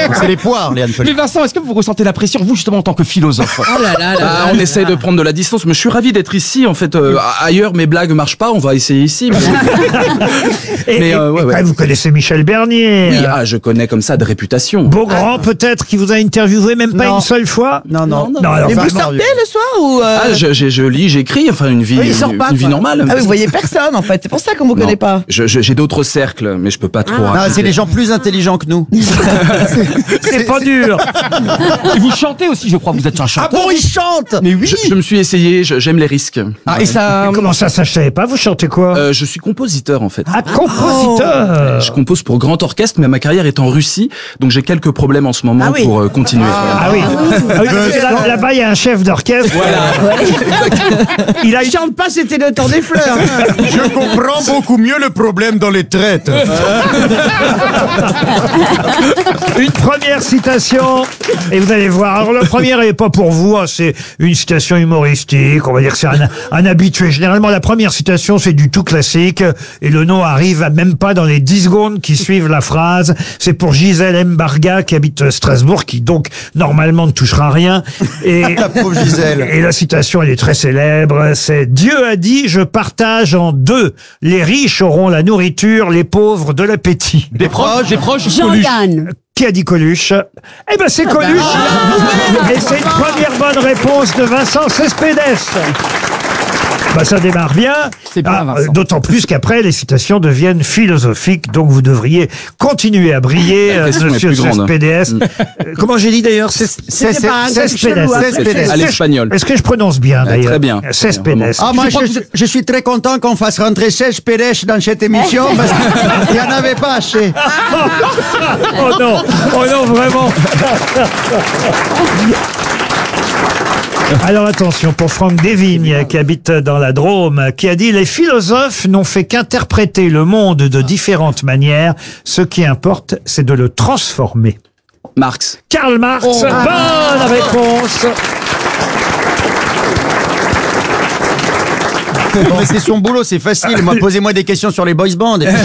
C'est les poires, Léane Folly. Mais Vincent, est-ce que vous ressentez la pression, vous, justement, en tant que philosophe? Oh là là là. On essaye de prendre de la distance, mais je suis ravi d'être ici. En fait, ailleurs, mes blagues marchent pas. On va essayer ici. Ouais. Vous connaissez Michel Bernier. Oui, je connais comme ça de réputation. Beaugrand, peut-être, qui vous a interviewé même pas une seule fois. Non. Alors, Et vous Vraiment sortez vieux. le soir ou Je lis, j'écris, enfin une vie, il sort pas, une vie quoi. normale. Ah oui, vous voyez personne en fait, c'est pour ça qu'on vous connaît pas. J'ai d'autres cercles, mais je peux pas trop. Non, raconter. c'est les gens plus intelligents que nous. c'est pas dur. Et vous chantez aussi, je crois, vous êtes un chanteur. Ah bon, ils chantent. Mais oui. Je me suis essayé, j'aime les risques. Ah, et ça... Comment ça, je savais pas? Vous chantez quoi? Je suis compositeur en fait. Ah, compositeur. Je compose pour grand orchestre, mais ma carrière est en Russie, donc j'ai quelques problèmes en ce moment pour continuer. Ah oui. Là-bas, il y a un chef d'orchestre. Il chante pas, c'était le temps des fleurs. Je comprends beaucoup mieux le problème dans les traites. Une première citation, et vous allez voir. Alors, la première n'est pas pour vous, hein, c'est une citation humoristique. On va dire que c'est un habitué. Généralement, la première citation, c'est du tout classique, et le nom arrive à même pas dans les 10 secondes qui suivent la phrase. C'est pour Gisèle Mbarga, qui habite Strasbourg, qui donc, normalement, ne touchera rien. Et, La pauvre Gisèle. et la citation, elle est très célèbre. C'est « Dieu a dit, je partage en deux. Les riches auront la nourriture, les pauvres de l'appétit. » Des proches, Jean-Yann. Qui a dit Coluche? Eh ben, c'est Coluche. Et c'est une première bonne réponse de Vincent Cespedes. Bah, ça démarre bien. C'est bien, Vincent. D'autant plus qu'après, les citations deviennent philosophiques. Donc, vous devriez continuer à briller, La question est monsieur plus grande. Cespedes. Comment j'ai dit d'ailleurs? C'était pas un truc Cespedes. chelou, hein. Cespedes. À l'espagnol. Est-ce que je prononce bien d'ailleurs? Très bien. Cespedes. Ah, moi, je suis très content qu'on fasse rentrer 16 Pérez dans cette émission parce qu'il n'y en avait pas assez. Oh non, vraiment. Alors attention, pour Franck Desvignes, qui habite dans la Drôme, qui a dit « Les philosophes n'ont fait qu'interpréter le monde de différentes manières. Ce qui importe, c'est de le transformer. Marx. » Karl Marx, bonne réponse. Non, mais c'est son boulot, c'est facile. Moi, posez-moi des questions sur les boys bands. Et puis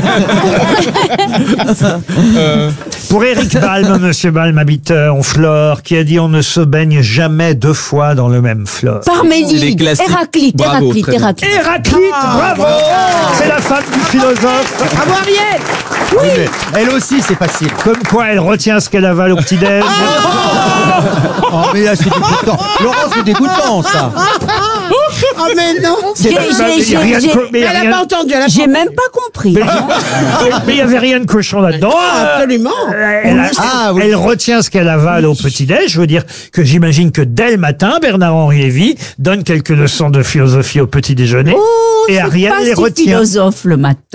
voilà. Pour Éric Balme, monsieur Balme habite Honfleur, qui a dit « On ne se baigne jamais deux fois dans le même fleuve. » C'est les Parménide. classiques. Héraclite. Bravo, Héraclite. très bien. Héraclite. Héraclite, bravo. C'est la femme du philosophe. Bravo Ariel. Oui, mais elle aussi, c'est facile. Comme quoi elle retient ce qu'elle avale au petit-déj. Oh, mais là, c'est dégoûtant. Laurent, c'est dégoûtant, ça. Oh mais non. J'ai Elle a pas entendu. Elle a j'ai pas... même pas compris. Mais il n'y avait rien de cochon là-dedans. Absolument. Elle retient ce qu'elle avale au petit-déj. Je veux dire que j'imagine que dès le matin, Bernard-Henri Lévy donne quelques leçons de philosophie au petit-déjeuner. Oh, et c'est Ariel pas les si retient. philosophe le matin.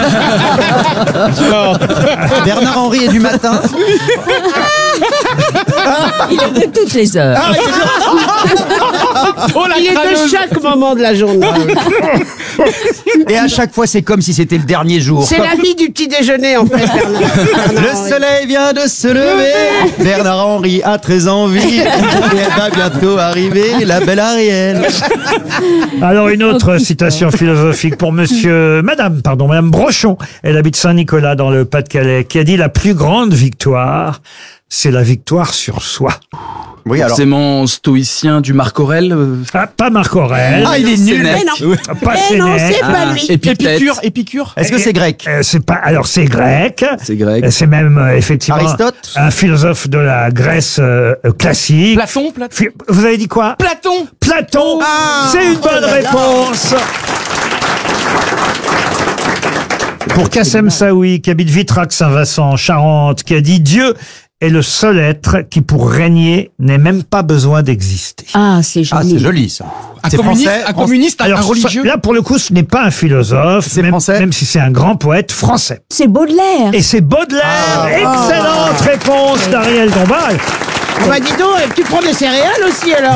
Bernard-Henri est du matin. Il est de toutes les heures. Il est de chaque moment de la journée. Et à chaque fois, c'est comme si c'était le dernier jour. C'est l'ami du petit déjeuner en fait. Bernard. Le soleil vient de se lever. Bernard-Henri a très envie. Et elle va bientôt arriver, la belle Ariel. Alors une autre citation philosophique pour Madame Brochon. Elle habite Saint-Nicolas dans le Pas-de-Calais, qui a dit « La plus grande victoire, c'est la victoire sur soi. » Oui, alors. Forcément stoïcien du Marc Aurèle. Ah, pas Marc Aurèle. Ah, il est nul. Mais non. Pas Mais non, Sénèque. c'est pas lui. Épictète. Épicure. Est-ce que c'est grec? C'est pas. Alors c'est grec. C'est grec. C'est même effectivement Aristote? un philosophe de la Grèce classique. Platon. Vous avez dit quoi? Platon. Platon. C'est une bonne réponse. Pour Kassem Saoui, qui habite Vitrac-Saint-Vincent en Charente, qui a dit « Dieu est le seul être qui, pour régner, n'ait même pas besoin d'exister. » Ah, c'est joli. Ah, c'est joli, ça. Un C'est communiste, français. un communiste, un Alors, religieux. là, pour le coup, ce n'est pas un philosophe, C'est même, français même si c'est un grand poète français. C'est Baudelaire. Et c'est Baudelaire. Excellente réponse d'Ariel Dombal. Bah dis donc, tu prends des céréales aussi alors.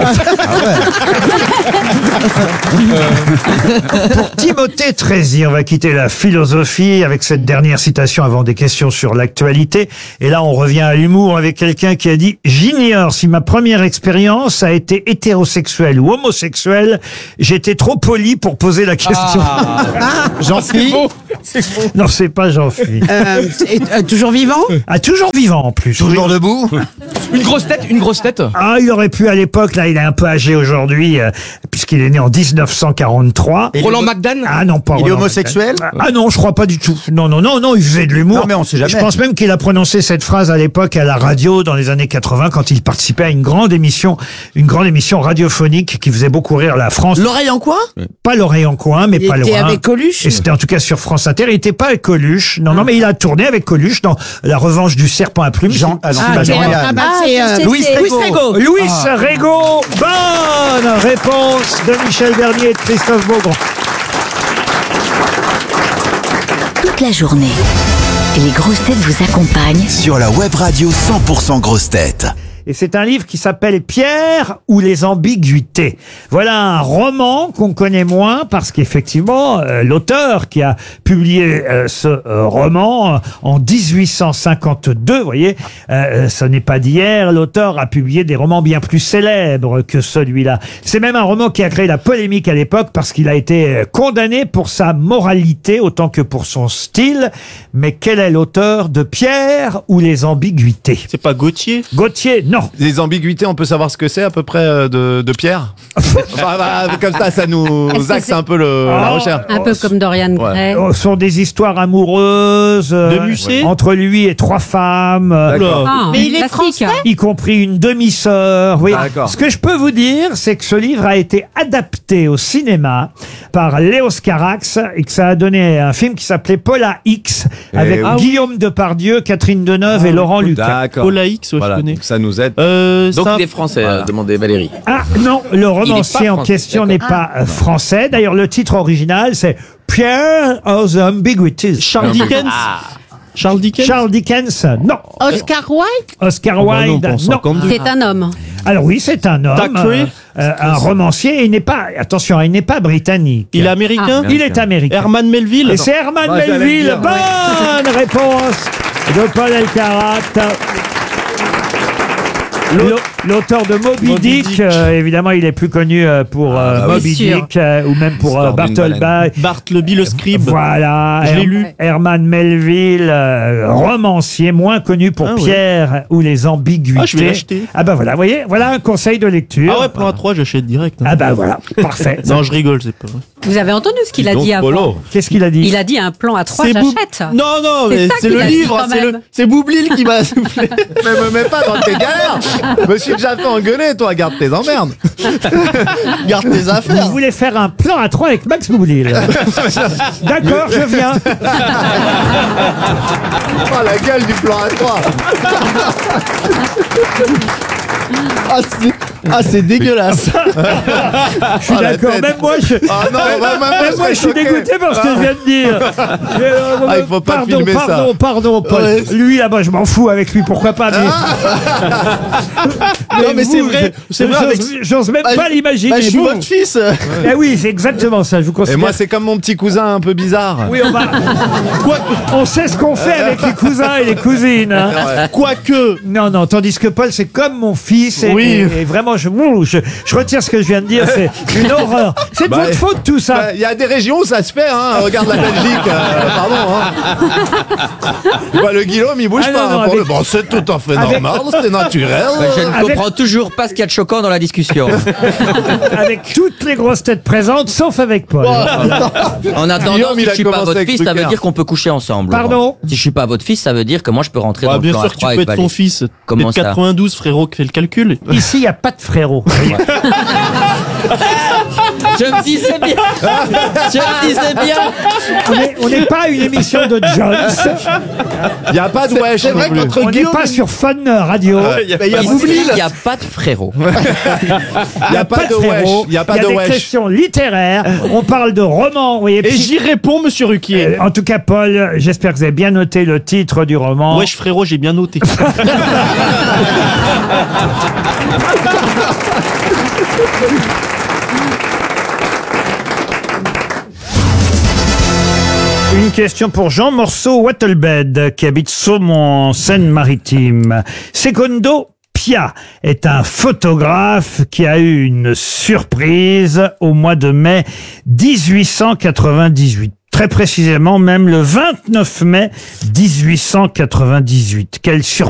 Pour Timothée Trézy, on va quitter la philosophie avec cette dernière citation avant des questions sur l'actualité. Et là, on revient à l'humour avec quelqu'un qui a dit « J'ignore si ma première expérience a été hétérosexuelle ou homosexuelle. J'étais trop poli pour poser la question. Jean-Philippe. Non, c'est pas Jean-Philippe. Toujours vivant? Ah, toujours vivant en plus. Toujours debout. Une grosse tête. Ah, il aurait pu à l'époque, là, il est un peu âgé aujourd'hui, puisqu'il est né en 1943. Roland McDan. Ah non, pas Il est Roland homosexuel. McDan. Ah non, je crois pas du tout. Non, il faisait de l'humour. Non, mais on sait jamais. Je pense même qu'il a prononcé cette phrase à l'époque à la radio dans les années 80 quand il participait à une grande émission radiophonique qui faisait beaucoup rire la France. L'oreille en coin? Pas l'oreille en coin, mais Il pas loin. était avec Coluche? Et c'était en tout cas sur France Inter. Il était pas avec Coluche. Non, mais il a tourné avec Coluche dans La Revanche du serpent à plumes. Louis Régaud. Louis Régaud. Bonne réponse de Michel Bernier et de Christophe Beaugrand. Toute la journée, les grosses têtes vous accompagnent Sur la web radio 100% grosses têtes. Et c'est un livre qui s'appelle Pierre ou les ambiguïtés. Voilà un roman qu'on connaît moins parce qu'effectivement, l'auteur qui a publié ce roman en 1852, vous voyez, ce n'est pas d'hier, l'auteur a publié des romans bien plus célèbres que celui-là. C'est même un roman qui a créé la polémique à l'époque parce qu'il a été condamné pour sa moralité autant que pour son style. Mais quel est l'auteur de Pierre ou les ambiguïtés? C'est pas Gauthier? Gauthier, non. Les ambiguïtés, on peut savoir ce que c'est à peu près de Pierre? Comme ça nous axe un peu la recherche. Un peu comme Dorian Gray. Ce sont des histoires amoureuses De Musset entre lui et 3 femmes, Mais il est français. y compris une demi-sœur. Oui. D'accord. Ce que je peux vous dire, c'est que ce livre a été adapté au cinéma par Léos Carax et que ça a donné un film qui s'appelait Paula X avec Guillaume Depardieu, Catherine Deneuve et Laurent Lucas. D'accord. Paula X, Voilà, je connais. donc ça nous aide. Donc il est français, demandait Valérie. Ah non, le romancier en français, question n'est pas français. D'ailleurs, le titre original, c'est Pierre or the Ambiguities. Charles Dickens. Charles Dickens. Charles Dickens, non. Oscar Wilde? Oscar Wilde, non. C'est un homme. Alors oui, c'est un homme, Thackeray. un romancier. Et il n'est pas, attention, il n'est pas britannique. Il est américain. Il est américain. Herman Melville. Et c'est Herman Ouais, j'allais Melville. le dire, Bonne réponse de Paul Elkarat. L'auteur de Moby Dick, évidemment, il est plus connu pour Moby sûr. Dick ou même pour L'histoire d'une Bartleby. Bartleby le scribe. Voilà, Je l'ai lu. Herman Melville, romancier, moins connu pour Ah ouais. Pierre ou les ambiguïtés. Ah, je vais l'acheter. Ah bah voilà, vous voyez, voilà un conseil de lecture. Ah ouais, plan A3, j'achète direct. hein. Ah bah voilà, parfait. Non, je rigole, c'est pas vrai. Vous avez entendu ce qu'il a Donc, dit avant? Polo. Qu'est-ce qu'il a dit? Il a dit un plan à 3, C'est Boub- j'achète. Non, non, C'est mais ça c'est qu'il le a dit livre, quand c'est même. c'est Boublil qui m'a soufflé. Mais me mets pas dans tes galères. Me suis déjà fait engueuler, toi, garde tes emmerdes. Garde tes affaires. Vous voulez faire un plan à 3 avec Max Boublil? D'accord, je viens. Oh, la gueule du plan à 3. C'est dégueulasse. Je suis d'accord. Même moi, je, Ah non, même moi, je suis dégoûté par ce que je viens de dire. Il faut pas pardon, filmer ça. pardon, Paul. Ouais. Lui, là-bas, je m'en fous avec lui. Pourquoi pas? Mais, Non, mais c'est vrai, c'est vrai avec- J'ose même pas l'imaginer. je suis vous. votre fils. Eh oui, c'est exactement ça. Je vous Et considère. moi, c'est comme mon petit cousin un peu bizarre. Oui, on sait ce qu'on fait avec les cousins et les cousines. Hein. Quoique. Non, tandis que Paul, c'est comme mon fils. Et, Oui. et vraiment, je retire ce que je viens de dire. C'est une horreur. C'est de votre faute, tout ça. Il y a des régions où ça se fait, hein. Regarde la Belgique, pardon, hein. Le Guillaume, il bouge Ah, pas. non, hein, avec- Bon, c'est tout à fait avec- normal, c'est naturel. Je ne Avec- comprends toujours pas ce qu'il y a de choquant dans la discussion. Avec toutes les grosses têtes présentes, sauf avec Paul. En attendant, Guillaume, si il je a suis pas commencé votre avec fils, ça veut Drucker. dire qu'on peut coucher ensemble. Pardon Laurent. Si je suis pas votre fils, ça veut dire que moi je peux rentrer dans le Bien plan sûr que tu A3 peux avec être son Valérie. fils. Comment T'es de ça 92, frérot, qui fait le calcul. Ici, il n'y a pas de frérot. Je me disais bien. Je me disais bien. On n'est pas une émission de Jones. Il n'y a pas de wesh. C'est vrai non plus. qu'entre On n'est Guillaume pas sur Fun Radio. il y a Ici, Boublil. il n'y a pas de frérot. Il n'y a pas de wesh. frérot. Il n'y a pas de des wesh. questions littéraires. On parle de romans. Vous voyez, Et j'y réponds, monsieur Ruquier. En tout cas, Paul, j'espère que vous avez bien noté le titre du roman. Wesh frérot, j'ai bien noté. Une question pour Jean Morceau-Wattlebed, qui habite Saumon, en Seine-Maritime. Secondo Pia est un photographe qui a eu une surprise au mois de mai 1898. Très précisément, même le 29 mai 1898. Quelle surprise!